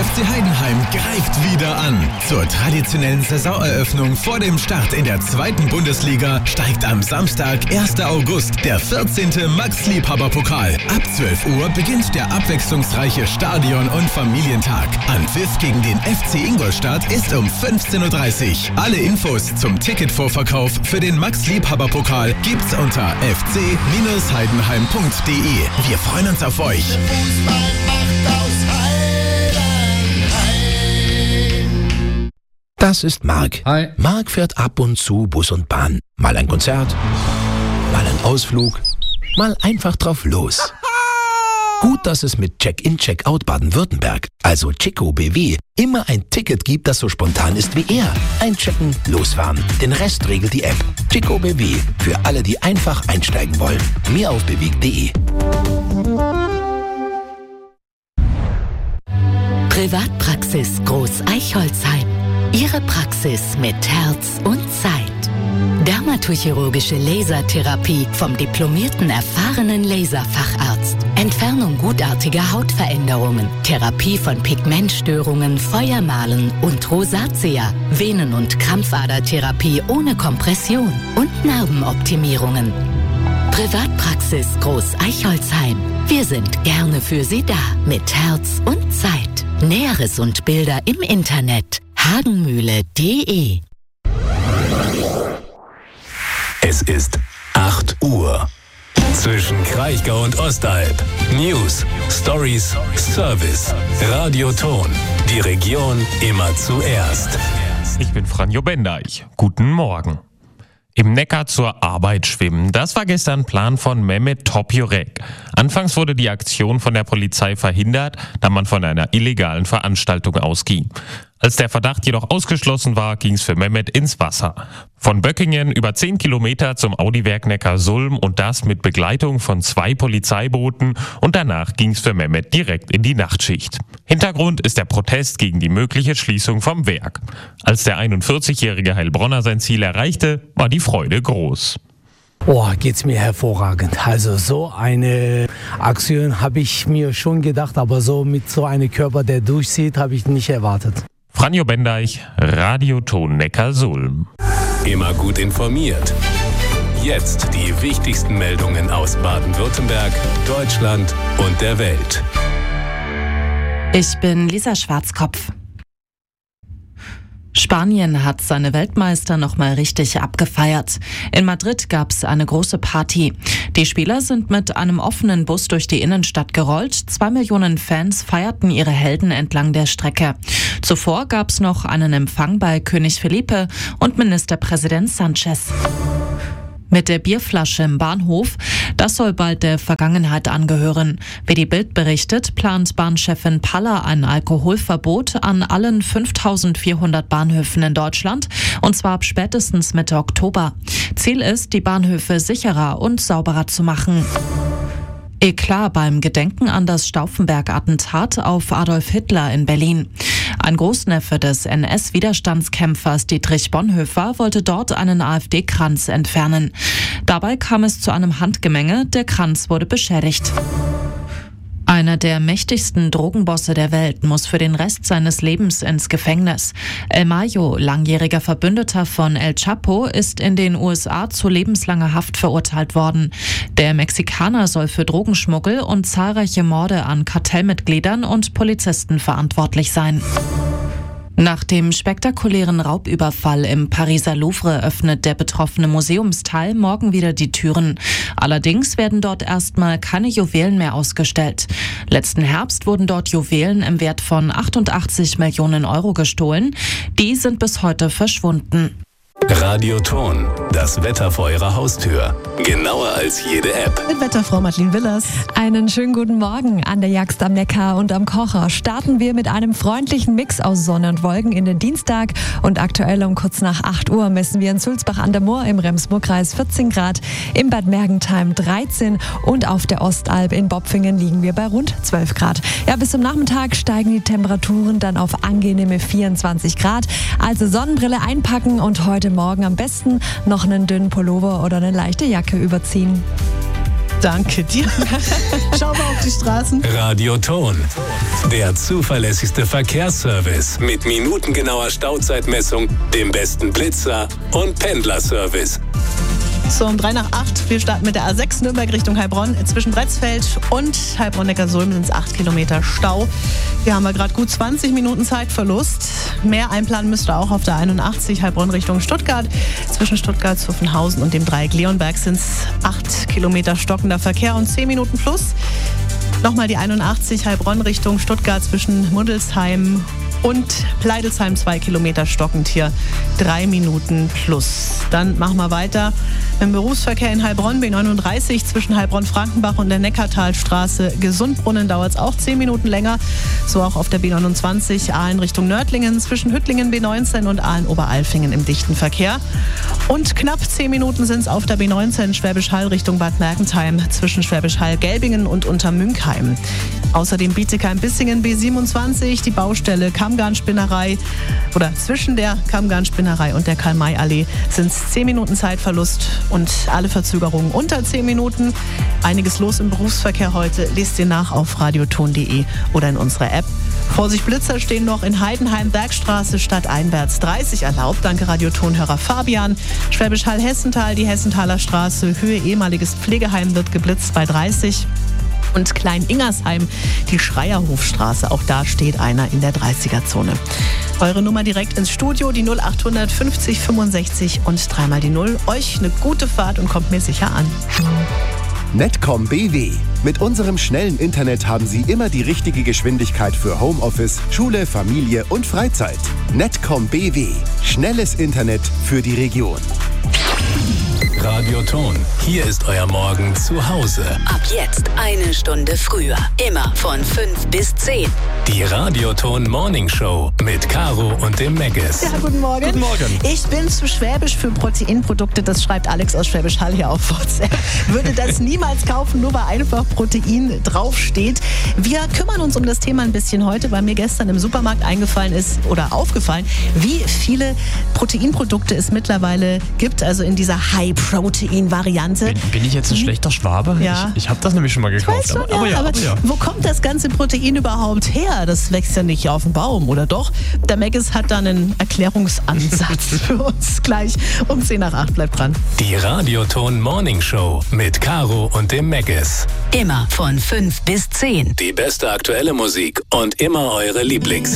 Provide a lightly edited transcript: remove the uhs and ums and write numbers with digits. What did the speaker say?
FC Heidenheim greift wieder an. Zur traditionellen Saisoneröffnung vor dem Start in der 2. Bundesliga steigt am Samstag, 1. August, der 14. Max-Liebhaber-Pokal. Ab 12 Uhr beginnt der abwechslungsreiche Stadion- und Familientag. Anpfiff gegen den FC Ingolstadt ist um 15.30 Uhr. Alle Infos zum Ticketvorverkauf für den Max-Liebhaber-Pokal gibt's unter fc-heidenheim.de. Wir freuen uns auf euch. Das ist Marc. Hi. Marc fährt ab und zu Bus und Bahn. Mal ein Konzert, mal ein Ausflug, mal einfach drauf los. Gut, dass es mit Check-in, Check-out Baden-Württemberg, also Chico BW, immer ein Ticket gibt, das so spontan ist wie er. Einchecken, losfahren. Den Rest regelt die App. Chico BW, für alle, die einfach einsteigen wollen. Mehr auf bewegt.de. Privatpraxis Groß Eichholzheim. Ihre Praxis mit Herz und Zeit. Dermatochirurgische Lasertherapie vom diplomierten, erfahrenen Laserfacharzt. Entfernung gutartiger Hautveränderungen. Therapie von Pigmentstörungen, Feuermalen und Rosatia. Venen- und Krampfadertherapie ohne Kompression. Und Narbenoptimierungen. Privatpraxis Groß Eichholzheim. Wir sind gerne für Sie da. Mit Herz und Zeit. Näheres und Bilder im Internet. hagenmühle.de. Es ist 8 Uhr. Zwischen Kraichgau und Ostalb. News, Stories, Service. Radioton. Die Region immer zuerst. Ich bin Franjo Bendeich. Guten Morgen. Im Neckar zur Arbeit schwimmen. Das war gestern Plan von Mehmet Topjurek. Anfangs wurde die Aktion von der Polizei verhindert, da man von einer illegalen Veranstaltung ausging. Als der Verdacht jedoch ausgeschlossen war, ging es für Mehmet ins Wasser. Von Böckingen über 10 Kilometer zum Audiwerk Neckarsulm und das mit Begleitung von 2 Polizeibooten und danach ging es für Mehmet direkt in die Nachtschicht. Hintergrund ist der Protest gegen die mögliche Schließung vom Werk. Als der 41-jährige Heilbronner sein Ziel erreichte, war die Freude groß. Geht's mir hervorragend. Also so eine Aktion habe ich mir schon gedacht, aber so mit so einem Körper, der durchzieht, habe ich nicht erwartet. Franjo Bendeich, Radioton Neckarsulm. Immer gut informiert. Jetzt die wichtigsten Meldungen aus Baden-Württemberg, Deutschland und der Welt. Ich bin Lisa Schwarzkopf. Spanien hat seine Weltmeister nochmal richtig abgefeiert. In Madrid gab es eine große Party. Die Spieler sind mit einem offenen Bus durch die Innenstadt gerollt. 2 Millionen Fans feierten ihre Helden entlang der Strecke. Zuvor gab es noch einen Empfang bei König Felipe und Ministerpräsident Sanchez. Mit der Bierflasche im Bahnhof, das soll bald der Vergangenheit angehören. Wie die Bild berichtet, plant Bahnchefin Paller ein Alkoholverbot an allen 5.400 Bahnhöfen in Deutschland, und zwar ab spätestens Mitte Oktober. Ziel ist, die Bahnhöfe sicherer und sauberer zu machen. Eklat beim Gedenken an das Stauffenberg-Attentat auf Adolf Hitler in Berlin. Ein Großneffe des NS-Widerstandskämpfers Dietrich Bonhoeffer wollte dort einen AfD-Kranz entfernen. Dabei kam es zu einem Handgemenge, der Kranz wurde beschädigt. Einer der mächtigsten Drogenbosse der Welt muss für den Rest seines Lebens ins Gefängnis. El Mayo, langjähriger Verbündeter von El Chapo, ist in den USA zu lebenslanger Haft verurteilt worden. Der Mexikaner soll für Drogenschmuggel und zahlreiche Morde an Kartellmitgliedern und Polizisten verantwortlich sein. Nach dem spektakulären Raubüberfall im Pariser Louvre öffnet der betroffene Museumsteil morgen wieder die Türen. Allerdings werden dort erstmal keine Juwelen mehr ausgestellt. Letzten Herbst wurden dort Juwelen im Wert von 88 Millionen Euro gestohlen. Die sind bis heute verschwunden. Radioton, das Wetter vor Ihrer Haustür. Genauer als jede App. Mit Wetterfrau Madeleine Willers. Einen schönen guten Morgen an der Jagst am Neckar und am Kocher. Starten wir mit einem freundlichen Mix aus Sonne und Wolken in den Dienstag. Und aktuell um kurz nach 8 Uhr messen wir in Sulzbach an der Moor im Rems-Murr-Kreis 14 Grad, in Bad Mergentheim 13 und auf der Ostalb in Bopfingen liegen wir bei rund 12 Grad. Ja, bis zum Nachmittag steigen die Temperaturen dann auf angenehme 24 Grad. Also Sonnenbrille einpacken und heute Morgen am besten noch einen dünnen Pullover oder eine leichte Jacke überziehen. Danke dir. Schauen wir auf die Straßen. Radioton, der zuverlässigste Verkehrsservice mit minutengenauer Stauzeitmessung, dem besten Blitzer und Pendlerservice. So, um 7:03. Wir starten mit der A6 Nürnberg Richtung Heilbronn. Zwischen Bretzfeld und Heilbronn-Neckarsulm sind es 8 Kilometer Stau. Hier haben wir gerade gut 20 Minuten Zeitverlust. Mehr einplanen müsst ihr auch auf der 81 Heilbronn Richtung Stuttgart. Zwischen Stuttgart, Zuffenhausen und dem Dreieck Leonberg sind es 8 Kilometer stockender Verkehr und 10 Minuten plus. Nochmal die 81 Heilbronn Richtung Stuttgart zwischen Muddelsheim und Pleidelsheim 2 Kilometer stockend hier 3 Minuten plus. Dann machen wir weiter im Berufsverkehr in Heilbronn, B39 zwischen Heilbronn-Frankenbach und der Neckartalstraße Gesundbrunnen dauert es auch 10 Minuten länger. So auch auf der B29 Aalen Richtung Nördlingen zwischen Hüttlingen B19 und Aalen-Oberalfingen im dichten Verkehr. Und knapp 10 Minuten sind es auf der B19 Schwäbisch Hall Richtung Bad Mergentheim zwischen Schwäbisch Hall-Gelbingen und Untermünkheim. Außerdem Bietigheim-Bissingen B27, die Baustelle Kammgarnspinnerei oder zwischen der Kammgarnspinnerei und der Karl-May-Allee sind es 10 Minuten Zeitverlust und alle Verzögerungen unter 10 Minuten. Einiges los im Berufsverkehr heute. Lest ihr nach auf radioton.de oder in unserer App. Vorsicht, Blitzer stehen noch in Heidenheim, Bergstraße, stadteinwärts 30 erlaubt. Danke Radioton-Hörer Fabian. Schwäbisch Hall-Hessental, die Hessenthaler Straße, Höhe ehemaliges Pflegeheim wird geblitzt bei 30. Und Klein-Ingersheim, die Schreierhofstraße, auch da steht einer in der 30er-Zone. Eure Nummer direkt ins Studio, die 0800 50 65 und 3 die 0. Euch eine gute Fahrt und kommt mir sicher an. Netcom BW. Mit unserem schnellen Internet haben Sie immer die richtige Geschwindigkeit für Homeoffice, Schule, Familie und Freizeit. Netcom BW. Schnelles Internet für die Region. Radioton, hier ist euer Morgen zu Hause. Ab jetzt 1 Stunde früher. Immer von 5 bis 10. Die Radioton Morning Show mit Caro und dem Meggis. Ja, guten Morgen. Guten Morgen. Ich bin zu schwäbisch für Proteinprodukte, das schreibt Alex aus Schwäbisch Hall hier auf WhatsApp. Würde das niemals kaufen, nur weil einfach Protein draufsteht. Wir kümmern uns um das Thema ein bisschen heute, weil mir gestern im Supermarkt aufgefallen, wie viele Proteinprodukte es mittlerweile gibt, also in dieser High-Protein-Variante. Bin ich jetzt ein schlechter Schwabe? Ja. Ich habe das nämlich schon mal gekauft. Aber ja. Wo kommt das ganze Protein überhaupt her? Das wächst ja nicht auf dem Baum, oder doch? Der Meggis hat da einen Erklärungsansatz für uns gleich um 7:10. Bleibt dran. Die Radioton Morning Show mit Caro und dem Meggis. Immer von 5 bis 10. Die beste aktuelle Musik und immer eure Lieblingshits.